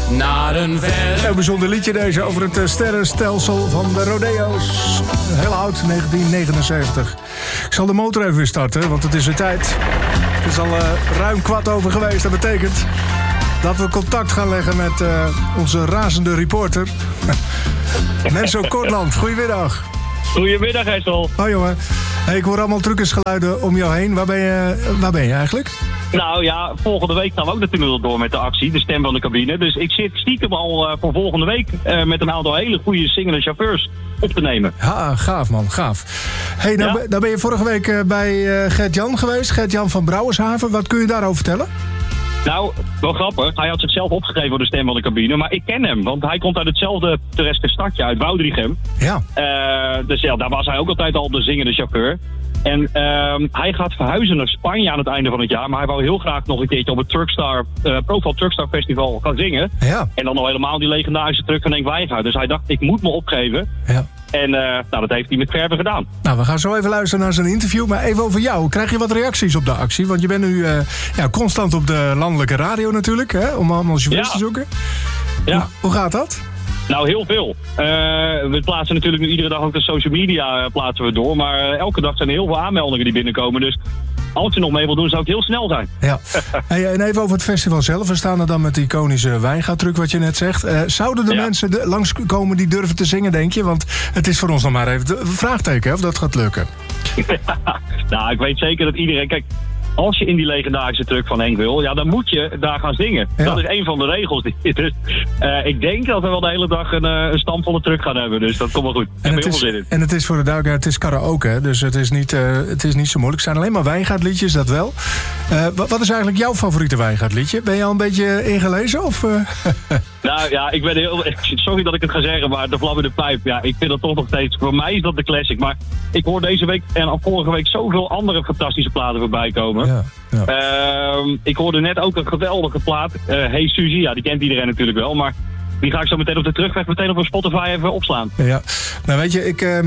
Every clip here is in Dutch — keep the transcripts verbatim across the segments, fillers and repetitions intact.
naar een ver... Een bijzonder liedje deze over het sterrenstelsel van de rodeo's. Heel oud, negentien negenenzeventig. Ik zal de motor even weer starten, want het is weer tijd. Het is al uh, ruim kwart over geweest. Dat betekent dat we contact gaan leggen met uh, onze razende reporter. Menzo Kortland, goedemiddag. Goedemiddag, Hessel. Hoi jongen. Hey, ik hoor allemaal truckersgeluiden om jou heen. Waar ben je, waar ben je eigenlijk? Nou ja, volgende week gaan we ook natuurlijk door met de actie, de stem van de cabine. Dus ik zit stiekem al uh, voor volgende week uh, met een aantal hele goede zingende chauffeurs op te nemen. Ja, gaaf man, gaaf. Hey, nou, ja? nou ben je vorige week uh, bij uh, Gert-Jan geweest, Gert-Jan van Brouwershaven. Wat kun je daarover vertellen? Nou, wel grappig. Hij had zichzelf opgegeven voor de stem van de cabine. Maar ik ken hem, want hij komt uit hetzelfde pittoreske stadje, uit Woudrichem. Ja. Uh, dus ja, daar was hij ook altijd al de zingende chauffeur. En uh, hij gaat verhuizen naar Spanje aan het einde van het jaar. Maar hij wou heel graag nog een keertje op het Truckstar, uh, Profile Truckstar Festival gaan zingen. Ja. En dan nog helemaal die legendarische truck van Henk Wijngaard. Dus hij dacht, ik moet me opgeven. Ja. En uh, nou, dat heeft hij met verve gedaan. Nou, we gaan zo even luisteren naar zijn interview. Maar even over jou. Krijg je wat reacties op de actie? Want je bent nu uh, ja, constant op de landelijke radio natuurlijk. Hè, om allemaal chauffeurs ja. te zoeken. Ja. Hoe, hoe gaat dat? Nou, heel veel. Uh, we plaatsen natuurlijk nu iedere dag ook de social media uh, plaatsen we door. Maar uh, elke dag zijn er heel veel aanmeldingen die binnenkomen. Dus als je nog mee wil doen, zou ik heel snel zijn. Ja. Hey, en even over het festival zelf. We staan er dan met die iconische Wijngaardtruc wat je net zegt. Uh, zouden er ja. mensen de, langskomen die durven te zingen, denk je? Want het is voor ons nog maar even een vraagteken hè, of dat gaat lukken. Nou, ik weet zeker dat iedereen... Kijk, als je in die legendarische truck van Henk wil, ja, dan moet je daar gaan zingen. Ja. Dat is een van de regels. Dus, uh, ik denk dat we wel de hele dag een, uh, een stampvolle truck gaan hebben. Dus dat komt wel goed. Ik heb er heel veel zin in. En het is voor de duidelijkheid, het is karaoke. Hè? Dus het is, niet, uh, het is niet zo moeilijk. Het zijn alleen maar Wijngaardliedjes, dat wel. Uh, wat, wat is eigenlijk jouw favoriete Wijngaardliedje? Ben je al een beetje ingelezen? Of, uh? Nou ja, ik ben heel... Sorry dat ik het ga zeggen, maar de vlam in de pijp. Ja, ik vind dat toch nog steeds... Voor mij is dat de classic. Maar ik hoor deze week en al vorige week zoveel andere fantastische platen voorbij komen. Ja, ja. Uh, ik hoorde net ook een geweldige plaat. Uh, Hey Suzy, ja, die kent iedereen natuurlijk wel. Maar die ga ik zo meteen op de terugweg meteen op mijn Spotify even opslaan. Ja, nou weet je, ik... Uh...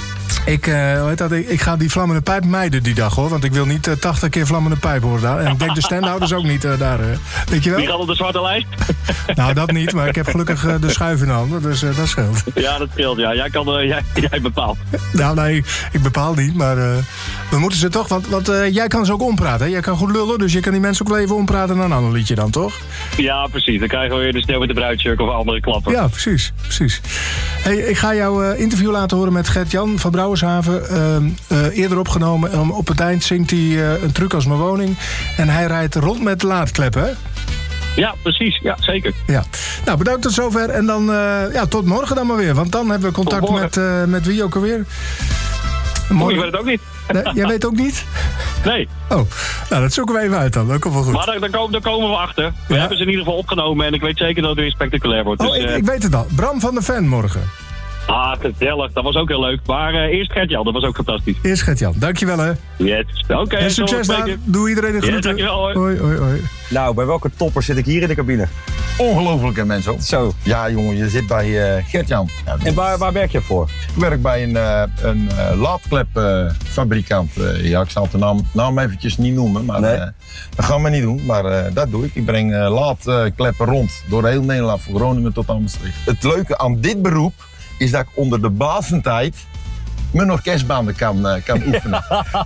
Ik, uh, hoe heet dat? Ik, ik ga die vlammende pijp mijden die dag hoor. Want ik wil niet uh, tachtig keer vlammende pijp horen daar. En ik denk de standhouders ook niet uh, daar. Uh, weet je wel? Die gaat op de zwarte lijst? Nou, dat niet. Maar ik heb gelukkig uh, de schuif in de handen. Dus uh, dat scheelt. Ja, dat scheelt. Ja. Jij, kan, uh, jij, jij bepaalt. Nou, nee. Ik bepaal niet. Maar uh, we moeten ze toch... Want, want uh, jij kan ze ook ompraten. Hè? Jij kan goed lullen. Dus je kan die mensen ook wel even ompraten naar een ander liedje dan, toch? Ja, precies. Dan krijgen we weer de sneeuw met de bruidsjurk of andere klappen. Ja, precies. precies. Hey, ik ga jou uh, interview laten horen met Gert-Jan van Brouwershaven. Uh, uh, eerder opgenomen. Um, op het eind zingt hij uh, een truc als mijn woning. En hij rijdt rond met laadkleppen, hè? Ja, precies. Ja, zeker. Ja. Nou, bedankt tot zover. En dan uh, ja, tot morgen dan maar weer. Want dan hebben we contact met, uh, met wie ook alweer. Morgen. Oh, ik weet het ook niet. Nee, jij weet ook niet? Nee. Oh, nou dat zoeken we even uit dan. Dat komt wel goed. Maar daar, daar, komen, daar komen we achter. We ja. hebben ze in ieder geval opgenomen. En ik weet zeker dat het weer spectaculair wordt. Oh, dus, ik, uh... ik weet het al. Bram van der Ven morgen. Ah, gezellig. Dat was ook heel leuk. Maar uh, eerst Gert-Jan, dat was ook fantastisch. Eerst Gert-Jan. Dankjewel hè. Yes. Oké. Okay, en succes daar. Doe iedereen een groeten. Yes, dankjewel hoor. Hoi, hoi, hoi. Nou, bij welke topper zit ik hier in de cabine? Ongelooflijke mensen. Zo. Ja jongen, je zit bij uh, Gert-Jan. Ja, en waar, waar werk je voor? Ik werk bij een, uh, een uh, laadklepfabrikant. Uh, uh, ja, ik zal de naam, naam eventjes niet noemen. Maar nee. uh, dat gaan we niet doen. Maar uh, dat doe ik. Ik breng uh, laadkleppen rond door heel Nederland. Van Groningen tot aan Maastricht. Het leuke aan dit beroep is dat ik onder de basentijd mijn orkestbanden kan, uh, kan oefenen.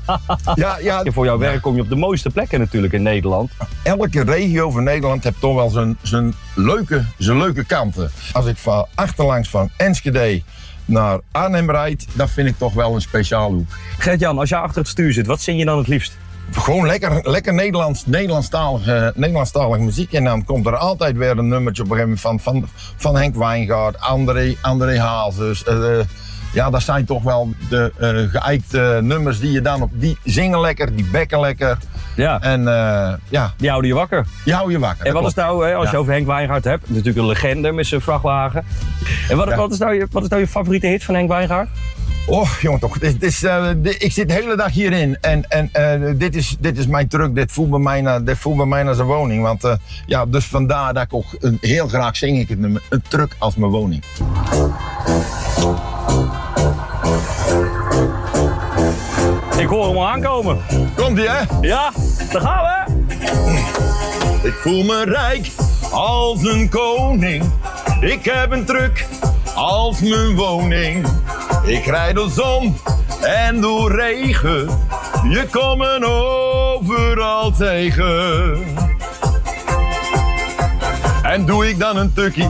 ja, ja. Voor jouw werk kom je op de mooiste plekken natuurlijk in Nederland. Elke regio van Nederland heeft toch wel zijn, zijn, leuke, zijn leuke kanten. Als ik van achterlangs van Enschede naar Arnhem rijd, dat vind ik toch wel een speciaal hoek. Gert-Jan, als jij achter het stuur zit, wat zing je dan het liefst? Gewoon lekker, lekker Nederlands, Nederlandstalige, Nederlandstalige muziek. En dan komt er altijd weer een nummertje op een gegeven moment van, van, van Henk Wijngaard, André, André Hazes. Uh, ja, dat zijn toch wel de uh, geëikte nummers die je dan op... Die zingen lekker, die bekken lekker. Ja. En uh, ja. Die houden je wakker. Die houden je wakker. En wat klopt. Is nou, als ja. je over Henk Wijngaard hebt, natuurlijk een legende met zijn vrachtwagen. En wat, ja. wat, is nou je, wat is nou je favoriete hit van Henk Wijngaard? Oh, jongen toch. Dit is, uh, dit, ik zit de hele dag hierin. En, en uh, dit, is, dit is mijn truck. Dit voelt bij mij naar, dit voelt bij mij naar zijn woning. Want uh, ja, dus vandaar dat ik ook een, heel graag zing ik het nummer. Een truck als mijn woning. Ik hoor hem al aankomen. Komt ie, hè? Ja, daar gaan we. Ik voel me rijk als een koning. Ik heb een truck als mijn woning. Ik rijd door zon en door regen. Je komt me overal tegen. En doe ik dan een tukkie